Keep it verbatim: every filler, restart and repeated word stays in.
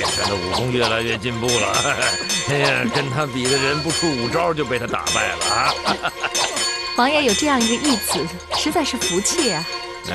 剑山的武功越来越进步了。哎呀，跟他比的人不出五招就被他打败了啊！ 王爷有这样一个义子，实在是福气啊。